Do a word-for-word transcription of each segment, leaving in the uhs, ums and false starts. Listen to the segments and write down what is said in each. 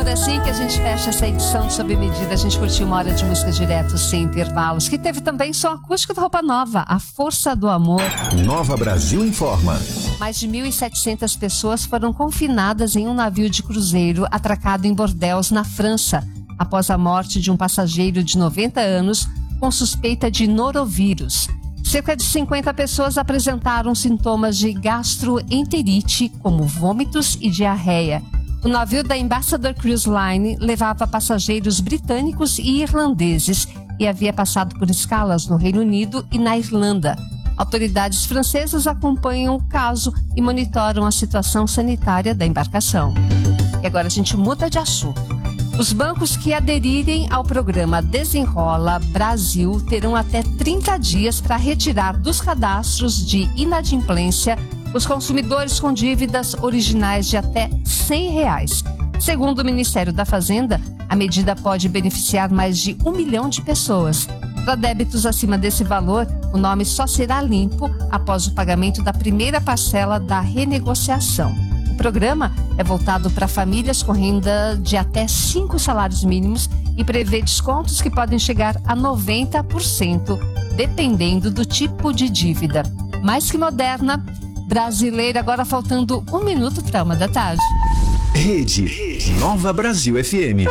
é assim que a gente fecha essa edição de Sob Medida. A gente curtiu uma hora de música direto, sem intervalos, que teve também som acústico da Roupa Nova, A Força do Amor. Nova Brasil informa. Mais de mil e setecentas pessoas foram confinadas em um navio de cruzeiro atracado em Bordeaux, na França, após a morte de um passageiro de noventa anos com suspeita de norovírus. Cerca de cinquenta pessoas apresentaram sintomas de gastroenterite, como vômitos e diarreia. O navio da Ambassador Cruise Line levava passageiros britânicos e irlandeses e havia passado por escalas no Reino Unido e na Irlanda. Autoridades francesas acompanham o caso e monitoram a situação sanitária da embarcação. E agora a gente muda de assunto. Os bancos que aderirem ao programa Desenrola Brasil terão até trinta dias para retirar dos cadastros de inadimplência os consumidores com dívidas originais de até cem reais. Segundo o Ministério da Fazenda, a medida pode beneficiar mais de um milhão de pessoas. Para débitos acima desse valor, o nome só será limpo após o pagamento da primeira parcela da renegociação. O programa é voltado para famílias com renda de até cinco salários mínimos e prevê descontos que podem chegar a noventa por cento, dependendo do tipo de dívida. Mais que moderna, brasileira, agora faltando um minuto para uma da tarde. Rede Nova Brasil F M.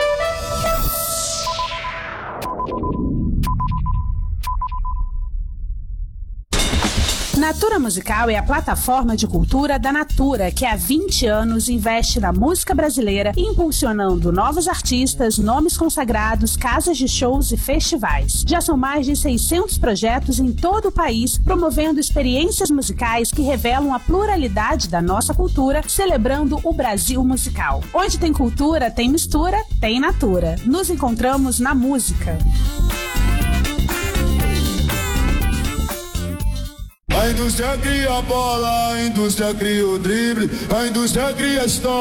Natura Musical é a plataforma de cultura da Natura, que há vinte anos investe na música brasileira, impulsionando novos artistas, nomes consagrados, casas de shows e festivais. Já são mais de seiscentos projetos em todo o país, promovendo experiências musicais que revelam a pluralidade da nossa cultura, celebrando o Brasil musical. Onde tem cultura, tem mistura, tem Natura. Nos encontramos na música. A indústria cria a bola, a indústria cria o drible, a indústria cria a história.